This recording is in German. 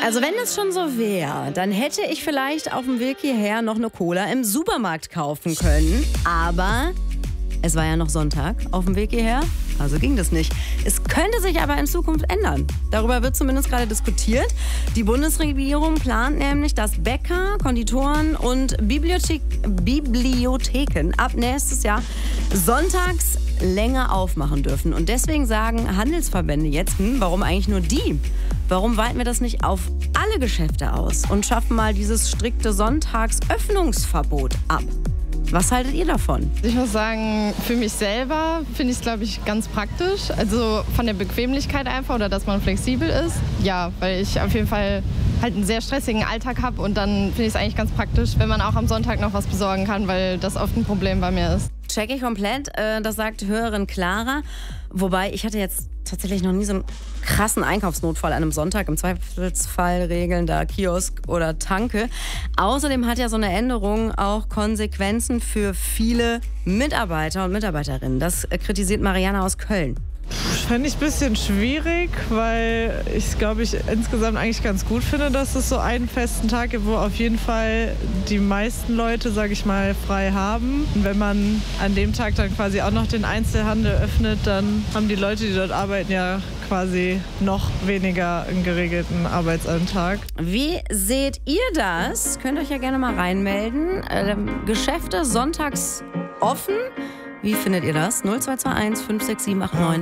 Also wenn es schon so wäre, dann hätte ich vielleicht auf dem Weg hierher noch eine Cola im Supermarkt kaufen können. Aber es war ja noch Sonntag auf dem Weg hierher, also ging das nicht. Es könnte sich aber in Zukunft ändern. Darüber wird zumindest gerade diskutiert. Die Bundesregierung plant nämlich, dass Bäcker, Konditoren und Bibliotheken ab nächstes Jahr sonntags länger aufmachen dürfen. Und deswegen sagen Handelsverbände jetzt, warum eigentlich nur die? Warum weiten wir das nicht auf alle Geschäfte aus und schaffen mal dieses strikte Sonntagsöffnungsverbot ab? Was haltet ihr davon? Ich muss sagen, für mich selber finde ich es, glaube ich, ganz praktisch. Also von der Bequemlichkeit einfach oder dass man flexibel ist. Ja, weil ich auf jeden Fall halt einen sehr stressigen Alltag habe und dann finde ich es eigentlich ganz praktisch, wenn man auch am Sonntag noch was besorgen kann, weil das oft ein Problem bei mir ist. Check ich komplett, das sagt Hörerin Clara. Wobei, ich hatte jetzt tatsächlich noch nie so einen krassen Einkaufsnotfall an einem Sonntag. Im Zweifelsfall regeln da Kiosk oder Tanke. Außerdem hat ja so eine Änderung auch Konsequenzen für viele Mitarbeiter und Mitarbeiterinnen. Das kritisiert Mariana aus Köln. Fände ich ein bisschen schwierig, weil ich es, glaube ich, insgesamt eigentlich ganz gut finde, dass es so einen festen Tag gibt, wo auf jeden Fall die meisten Leute, sage ich mal, frei haben. Und wenn man an dem Tag dann quasi auch noch den Einzelhandel öffnet, dann haben die Leute, die dort arbeiten, ja quasi noch weniger einen geregelten Arbeitsalltag. Wie seht ihr das? Könnt ihr euch ja gerne mal reinmelden. Geschäfte sonntags offen. Wie findet ihr das? 0221 56789